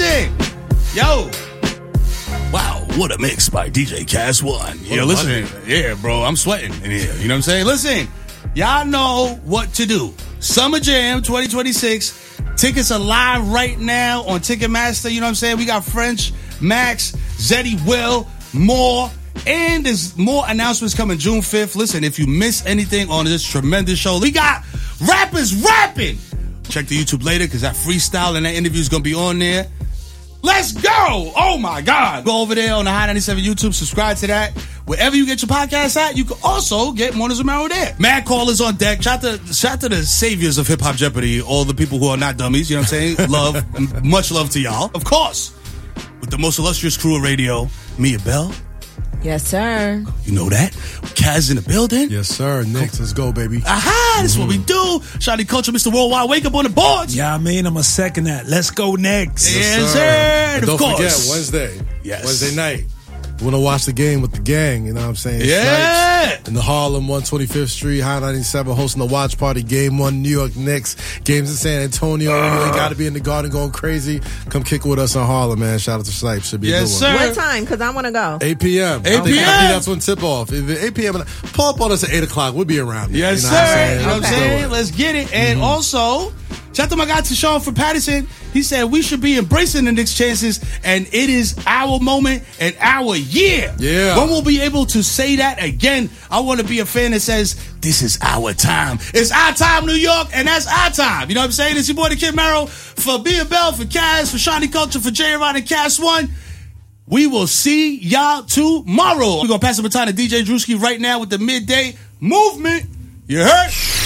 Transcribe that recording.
listen. Yo. Wow, what a mix by DJ Cass One. Yeah, listen. Yeah, bro, I'm sweating in here. You know what I'm saying? Listen, y'all know what to do. Summer Jam 2026. Tickets are live right now on Ticketmaster. You know what I'm saying? We got French, Max, Zeddy, Will, more. And there's more announcements coming June 5th. Listen, if you miss anything on this tremendous show, we got rappers rapping. Check the YouTube later because that freestyle and that interview is going to be on there. Let's go! Oh my God! Go over there on the Hot 97 YouTube, subscribe to that. Wherever you get your podcast at, you can also get Mornings with Mero there. Mad callers on deck. Shout to the saviors of Hip Hop Jeopardy, all the people who are not dummies, you know what I'm saying? Love, much love to y'all. Of course, with the most illustrious crew of radio, Mia Bell. Yes, sir. You know that. Kaz in the building. Yes, sir. Next, let's go, baby. Aha, this is what we do. Shawty Culture, Mr. Worldwide, wake up on the boards. Yeah, I mean, I'm a second that. Let's go next. Yes, sir. And of don't course. forget, Wednesday. Yes. Wednesday night. We want to watch the game with the gang, you know what I'm saying? Yeah. Snipes in the Harlem, 125th Street, High 97, hosting the watch party. Game 1, New York Knicks. Games in San Antonio. You ain't got to be in the Garden going crazy. Come kick it with us in Harlem, man. Shout out to Snipes. Should be a good one. Sir. What time? Because I want to go. 8 p.m. 8 p.m. I think that's when tip off. 8 p.m. Pull up on us at 8 o'clock. We'll be around. Yes, you know sir. You know what I'm Let's saying? do it. Let's get it. And also, shout out to my guy Tashawn from Patterson. He said we should be embracing the Knicks' chances, and it is our moment and our year. Yeah. When we'll be able to say that again, I want to be a fan that says, this is our time. It's our time, New York, and that's our time. You know what I'm saying? It's your boy, the Kid Mero, for Mia Bell, for Kaz, for Shawty Culture, for J-Rod and Cass One. We will see y'all tomorrow. We're going to pass the baton to DJ Drewski right now with the Midday Movement. You heard?